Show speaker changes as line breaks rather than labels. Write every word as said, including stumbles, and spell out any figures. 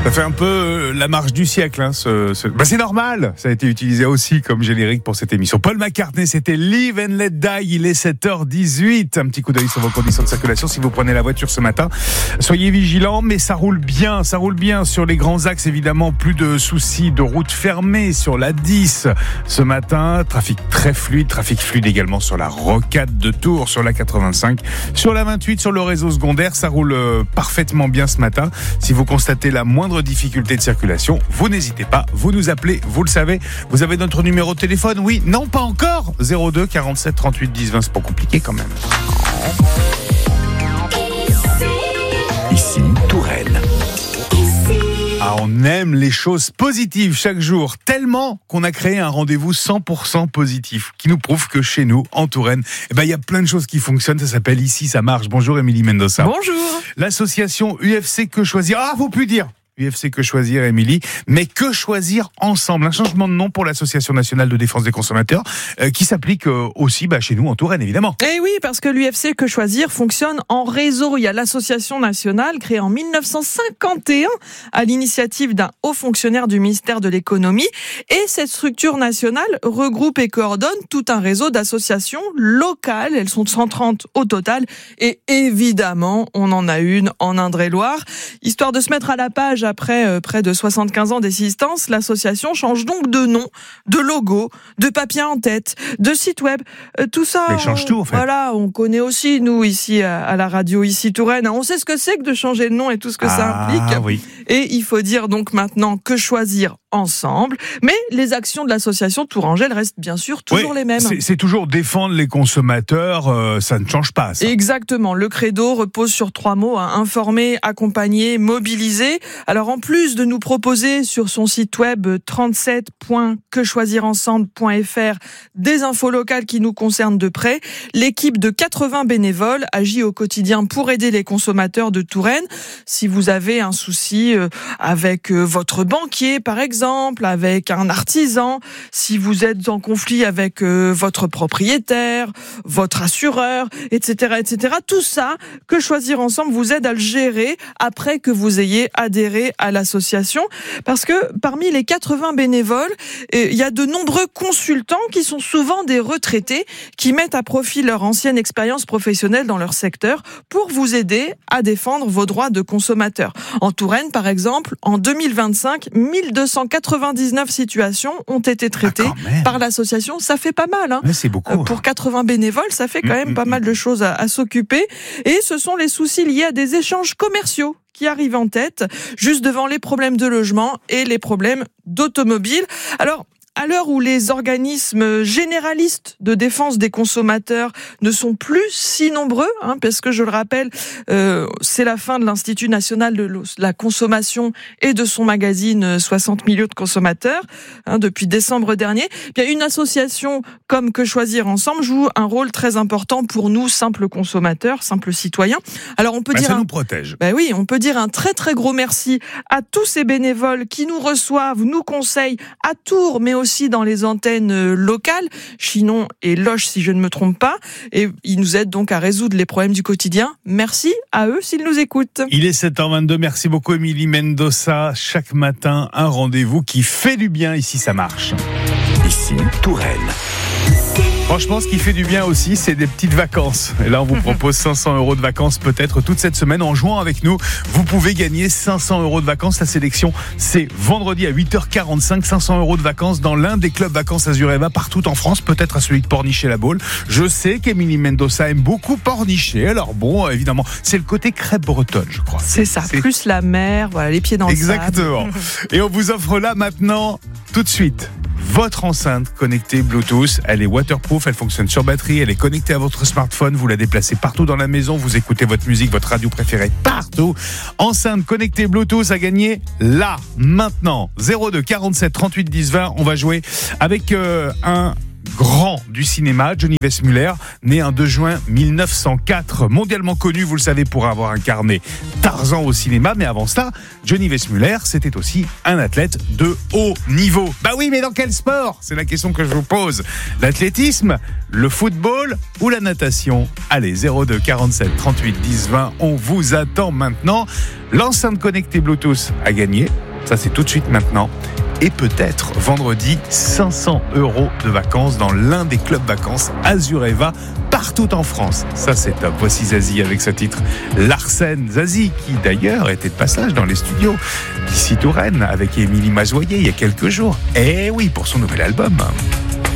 Ça fait un peu la marche du siècle. Hein, ce, ce... Bah, c'est normal. Ça a été utilisé aussi comme générique pour cette émission. Paul McCartney, c'était Live and Let Die. Il est sept heures dix-huit. Un petit coup d'œil sur vos conditions de circulation si vous prenez la voiture ce matin. Soyez vigilants, mais ça roule bien. Ça roule bien sur les grands axes, évidemment. Plus de soucis de route fermée sur la dix ce matin. Trafic très fluide. Trafic fluide également sur la rocade de Tours, sur la quatre-vingt-cinq, sur la vingt-huit, sur le réseau secondaire. Ça roule parfaitement bien ce matin. Si vous constatez la moindre difficulté de circulation, vous n'hésitez pas, vous nous appelez, vous le savez. Vous avez notre numéro de téléphone? Oui, non, pas encore. zéro deux quarante-sept trente-huit dix vingt, c'est pas compliqué quand même.
Ici, Touraine.
Ah, on aime les choses positives chaque jour, tellement qu'on a créé un rendez-vous cent pour cent positif, qui nous prouve que chez nous, en Touraine, eh ben, il y a plein de choses qui fonctionnent. Ça s'appelle Ici, ça marche. Bonjour Émilie Mendoza.
Bonjour.
L'association U F C Que Choisir. Ah, faut plus dire U F C Que Choisir, Émilie, mais Que Choisir Ensemble. Un changement de nom pour l'Association nationale de défense des consommateurs, euh, qui s'applique euh, aussi bah, chez nous en Touraine, évidemment.
Eh oui, parce que l'U F C Que Choisir fonctionne en réseau. Il y a l'association nationale créée en mille neuf cent cinquante et un à l'initiative d'un haut fonctionnaire du ministère de l'économie. Et cette structure nationale regroupe et coordonne tout un réseau d'associations locales. Elles sont cent trente au total. Et évidemment, on en a une en Indre-et-Loire. Histoire de se mettre à la page après euh, près de soixante-quinze ans d'existence, l'association change donc de nom, de logo, de papier en tête, de site web. Euh, tout ça,
Mais change
on,
tout en fait.
Voilà, on connaît aussi, nous, ici à, à la radio, ici Touraine. On sait ce que c'est que de changer de nom et tout ce que
ah,
ça implique.
Oui.
Et il faut dire donc maintenant Que Choisir Ensemble. Mais les actions de l'association Tourangelle restent bien sûr toujours
oui,
les mêmes.
C'est, c'est toujours défendre les consommateurs, euh, ça ne change pas. Ça.
Exactement. Le credo repose sur trois mots, hein, informer, accompagner, mobiliser. Alors en plus de nous proposer sur son site web trente-sept point que choisir ensemble point f r des infos locales qui nous concernent de près, l'équipe de quatre-vingts bénévoles agit au quotidien pour aider les consommateurs de Touraine. Si vous avez un souci avec votre banquier par exemple, avec un artisan, si vous êtes en conflit avec votre propriétaire, votre assureur, et cetera, et cetera, tout ça, Que Choisir Ensemble vous aide à le gérer après que vous ayez adhéré à l'association. Parce que parmi les quatre-vingts bénévoles, il y a de nombreux consultants qui sont souvent des retraités qui mettent à profit leur ancienne expérience professionnelle dans leur secteur pour vous aider à défendre vos droits de consommateurs. En Touraine, par exemple, en deux mille vingt-cinq, mille deux cent quatre-vingt-dix-neuf situations ont été traitées
ah,
par l'association. Ça fait pas mal, hein.
Mais c'est beaucoup.
Pour quatre-vingts bénévoles, ça fait quand même mmh, pas mmh. mal de choses à, à s'occuper. Et ce sont les soucis liés à des échanges commerciaux qui arrivent en tête, juste devant les problèmes de logement et les problèmes d'automobile. Alors, à l'heure où les organismes généralistes de défense des consommateurs ne sont plus si nombreux, hein, parce que je le rappelle, euh, c'est la fin de l'Institut national de la consommation et de son magazine soixante millions de consommateurs, hein, depuis décembre dernier, bien une association comme Que Choisir Ensemble joue un rôle très important pour nous, simples consommateurs, simples citoyens. Alors on peut
bah,
dire
ça
un,
nous protège.
Ben oui, on peut dire un très très gros merci à tous ces bénévoles qui nous reçoivent, nous conseillent à Tours, mais aussi aussi dans les antennes locales, Chinon et Loches si je ne me trompe pas, et ils nous aident donc à résoudre les problèmes du quotidien. Merci à eux s'ils nous écoutent.
Il est sept heures vingt-deux, merci beaucoup Émilie Mendoza. Chaque matin, un rendez-vous qui fait du bien, ici ça marche.
Ici, Touraine.
Franchement, ce qui fait du bien aussi, c'est des petites vacances. Et là, on vous propose cinq cents euros de vacances peut-être toute cette semaine. En jouant avec nous, vous pouvez gagner cinq cents euros de vacances. La sélection, c'est vendredi à huit heures quarante-cinq. cinq cents euros de vacances dans l'un des clubs vacances Azureva partout en France, peut-être à celui de Pornichet-la-Baule. Je sais qu'Émilie Mendoza aime beaucoup Pornichet. Alors bon, évidemment, c'est le côté crêpe bretonne, je crois.
C'est ça, c'est... plus la mer, voilà, les pieds dans
Exactement.
le sable.
Et on vous offre là maintenant, tout de suite, votre enceinte connectée Bluetooth. Elle est waterproof, elle fonctionne sur batterie, elle est connectée à votre smartphone, vous la déplacez partout dans la maison, vous écoutez votre musique, votre radio préférée partout. Enceinte connectée Bluetooth à gagner là, maintenant. zéro deux quarante-sept trente-huit dix vingt. On va jouer avec euh, un grand du cinéma, Johnny Weissmuller, né un deux juin mille neuf cent quatre, mondialement connu, vous le savez, pour avoir incarné Tarzan au cinéma, mais avant ça, Johnny Weissmuller, c'était aussi un athlète de haut niveau. Bah oui, mais dans quel sport ? C'est la question que je vous pose. L'athlétisme, le football ou la natation ? Allez, zéro deux quarante-sept trente-huit dix vingt, on vous attend maintenant. L'enceinte connectée Bluetooth a gagné, ça c'est tout de suite maintenant. Et peut-être vendredi, cinq cents euros de vacances dans l'un des clubs vacances Azureva partout en France. Ça c'est top. Voici Zazie avec ce titre Larsen. Zazie qui d'ailleurs était de passage dans les studios d'ici Touraine avec Émilie Mazoyer il y a quelques jours. Eh oui, pour son nouvel album.